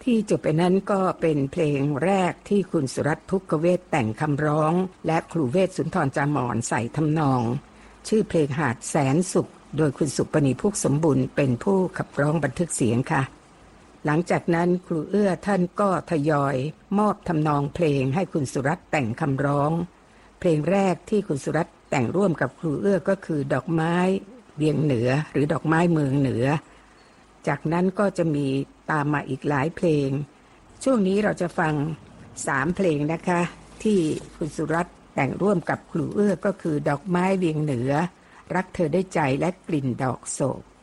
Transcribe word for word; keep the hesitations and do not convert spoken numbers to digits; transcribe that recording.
ที่จบไปนั้นก็เป็นเพลงแรกที่คุณสุรัตน์ภุกเวศแต่งคำร้องและครูเวศสุนทรจามอนใส่ทำนองชื่อเพลงหาดแสนสุขโดยคุณสุปณีพุกสมบุญเป็นผู้ขับร้องบันทึกเสียงค่ะหลังจากนั้นครูเอื้อท่านก็ทยอยมอบทำนองเพลงให้คุณสุรัตน์แต่งคำร้องเพลงแรกที่คุณสุรัตน์แต่งร่วมกับครูเอื้อก็คือดอกไม้เวียงเหนือหรือดอกไม้เมืองเหนือจากนั้นก็จะมีตามมาอีกหลายเพลงช่วงนี้เราจะฟังสามเพลงนะคะที่คุณสุรัตน์แต่งร่วมกับครูเอื้อก็คือดอกไม้เวียงเหนือรักเธอได้ใจและกลิ่นดอกโศก